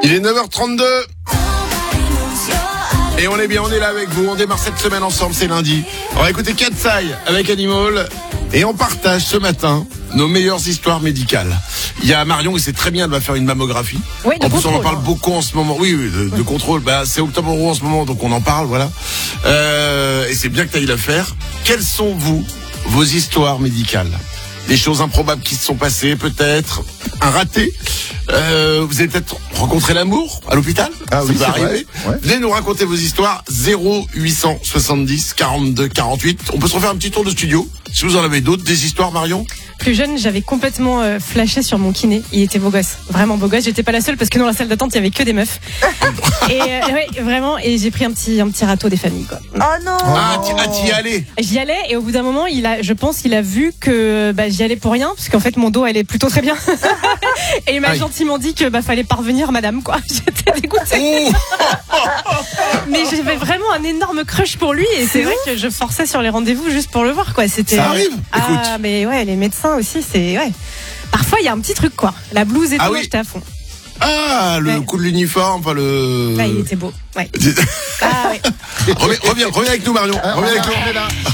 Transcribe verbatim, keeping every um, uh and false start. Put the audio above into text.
Il est neuf heures trente-deux. Et on est bien, on est là avec vous. On démarre cette semaine ensemble, c'est lundi. On va écouter Katsai avec Animal. Et on partage ce matin nos meilleures histoires médicales. Il y a Marion, et c'est très bien, elle va faire une mammographie. Oui, de en plus, contrôle, on en parle hein. beaucoup en ce moment. Oui, oui, de, de oui. contrôle. Bah, c'est Octobre Rose en ce moment, donc on en parle, voilà. Euh, et c'est bien que tu ailles la faire. Quelles sont, vous, vos histoires médicales? Des choses improbables qui se sont passées, peut-être. Un raté. Euh, vous avez peut-être rencontré l'amour à l'hôpital. Ah Ça oui, peut c'est arriver. vrai. Ouais. Venez nous raconter vos histoires. zéro huit cent soixante-dix quarante-deux quarante-huit. On peut se refaire un petit tour de studio. Si vous en avez d'autres, des histoires, Marion. Plus jeune, j'avais complètement euh, flashé sur mon kiné. Il était beau gosse, vraiment beau gosse. J'étais pas la seule parce que dans la salle d'attente, il y avait que des meufs. et euh, ouais, vraiment. Et j'ai pris un petit, un petit râteau des familles, quoi. Oh non. Ah, t'y- ah, t'y allais. J'y allais et au bout d'un moment, il a, je pense qu'il a vu que bah, j'y allais pour rien, parce qu'en fait mon dos allait plutôt très bien. Et il m'a Aïe. gentiment dit que bah fallait parvenir, madame, quoi. J'étais dégoûtée. Oh Mais j'avais vraiment un énorme crush pour lui et c'est vrai que je forçais sur les rendez-vous juste pour le voir, quoi. C'était. Ça arrive, Ah, écoute. mais ouais, les médecins aussi, c'est ouais. Parfois il y a un petit truc, quoi. La blouse et Ah tout, oui. j'étais à fond. Ah, le Ouais. coup de l'uniforme, enfin le... Là, il était beau. Ouais. Ah ouais. reviens, reviens, reviens avec nous, Marion. Ah, Reviens avec nous. on est là.